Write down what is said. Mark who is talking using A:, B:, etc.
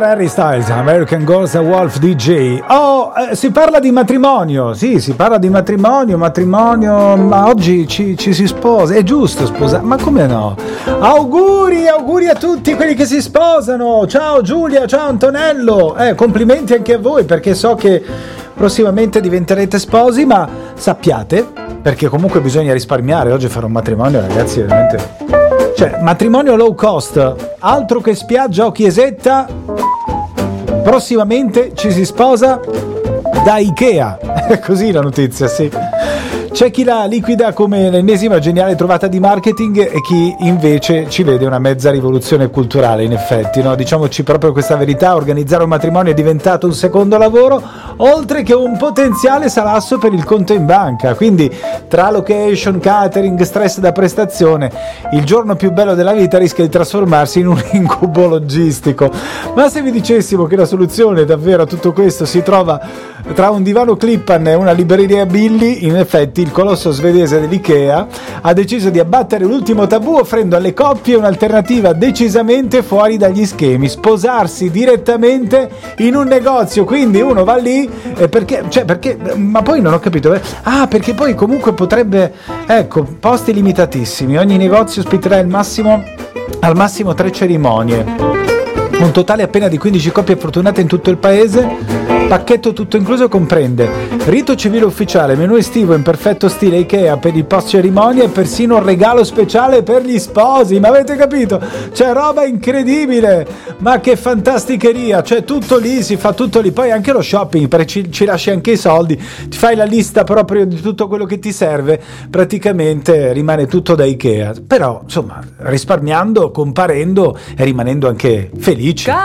A: Harry Styles, American Girls and Wolf DJ. Si parla di matrimonio, sì, si parla di matrimonio, ma oggi ci si sposa, è giusto sposare, ma come no? Auguri a tutti quelli che si sposano, ciao Giulia, ciao Antonello, complimenti anche a voi, perché so che prossimamente diventerete sposi, ma sappiate, perché comunque bisogna risparmiare, oggi fare un matrimonio, ragazzi, veramente... Cioè, matrimonio low cost, altro che spiaggia o chiesetta, prossimamente ci si sposa da Ikea, è così la notizia, sì. C'è chi la liquida come l'ennesima geniale trovata di marketing e chi invece ci vede una mezza rivoluzione culturale, in effetti, no? Diciamoci proprio questa verità, organizzare un matrimonio è diventato un secondo lavoro, oltre che un potenziale salasso per il conto in banca, quindi tra location, catering, stress da prestazione, il giorno più bello della vita rischia di trasformarsi in un incubo logistico. Ma se vi dicessimo che la soluzione davvero a tutto questo si trova tra un divano Clippan e una libreria Billy, in effetti il colosso svedese dell'Ikea ha deciso di abbattere l'ultimo tabù, offrendo alle coppie un'alternativa decisamente fuori dagli schemi: sposarsi direttamente in un negozio. Quindi uno va lì perché ma poi non ho capito, perché poi comunque potrebbe, ecco, posti limitatissimi, ogni negozio ospiterà al massimo 3 cerimonie, un totale appena di 15 coppie fortunate in tutto il paese. Pacchetto tutto incluso comprende rito civile ufficiale, menù estivo in perfetto stile Ikea per il post cerimonia e persino un regalo speciale per gli sposi. Ma avete capito? C'è roba incredibile, ma che fantasticheria, c'è tutto lì, si fa tutto lì, poi anche lo shopping, perché ci lasci anche i soldi, ti fai la lista proprio di tutto quello che ti serve, praticamente rimane tutto da Ikea, però insomma risparmiando, comparendo e rimanendo anche felici.